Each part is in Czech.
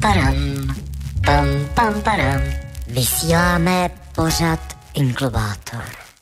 pam param. Vysíláme pořad Inklubátor.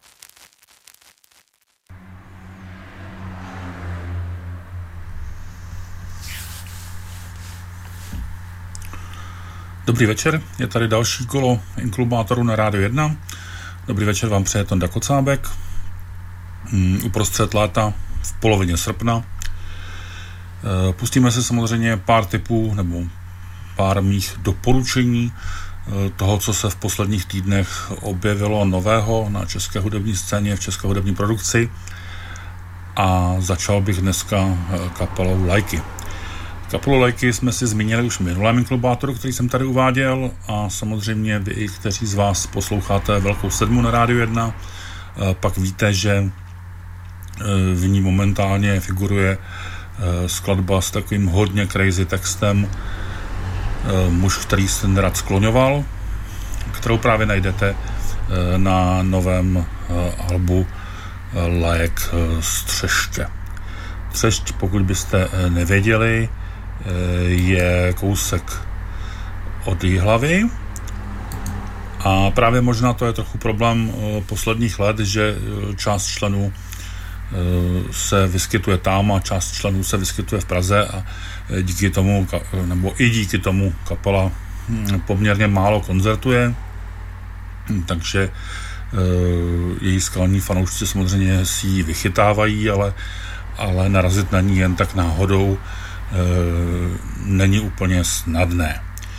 Dobrý večer, je tady další kolo Inklubátoru na Rádiu 1. Dobrý večer vám přeje Tonda Kocábek. Uprostřed léta, v polovině srpna. Pustíme se samozřejmě pár tipů nebo pár mých doporučení toho, co se v posledních týdnech objevilo nového na české hudební scéně, v české hudební produkci. A začal bych dneska kapelou Lajky. Kapelu Lajky jsme si zmínili už v minulém Inklubátoru, který jsem tady uváděl, a samozřejmě vy, kteří z vás posloucháte Velkou sedmu na Rádiu 1, pak víte, že v ní momentálně figuruje skladba s takovým hodně crazy textem Muž, který se nerad skloňoval, kterou právě najdete na novém albu Lajek z Třešče. Třešť, pokud byste nevěděli, je kousek od Jihlavy a právě možná to je trochu problém posledních let, že část členů se vyskytuje tam a část členů se vyskytuje v Praze a díky tomu, nebo i díky tomu kapela poměrně málo koncertuje, takže její skalní fanoušci samozřejmě si ji vychytávají, ale narazit na ní jen tak náhodou není úplně snadné.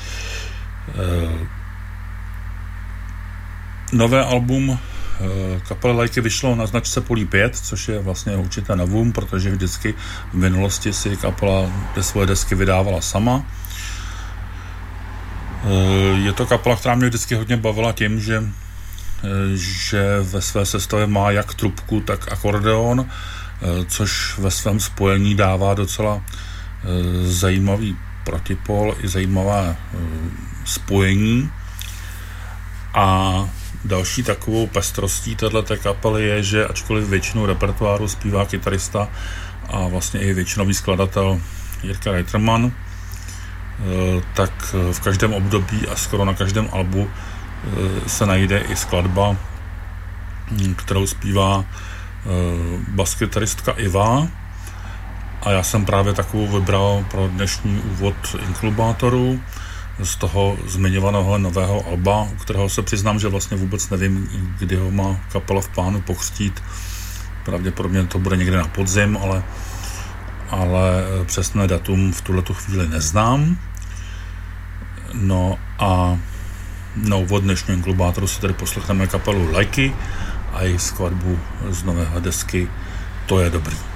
Nové album kapely Lajky vyšlo na značce Polí 5, což je vlastně určité novum, protože vždycky v minulosti si kapela svoje desky vydávala sama. Je to kapela, která mě vždycky hodně bavila tím, že ve své sestavě má jak trubku, tak akordeon, což ve svém spojení dává docela zajímavý protipol i zajímavé spojení. A další takovou pestrostí této kapely je, že ačkoliv většinu repertoáru zpívá kytarista a vlastně i většinový skladatel Jirka Reiterman, tak v každém období a skoro na každém albu se najde i skladba, kterou zpívá baskytaristka Iva, a já jsem právě takovou vybral pro dnešní úvod Inklubátoru z toho zmiňovaného nového alba, u kterého se přiznám, že vlastně vůbec nevím, kdy ho má kapela v plánu pokřtít. Pravděpodobně to bude někde na podzim, ale přesné datum v tuhletu chvíli neznám. No a na úvod dnešního Inklubátoru si tady poslechneme kapelu Lajky a jejich skladbu z nového desky To je dobrý.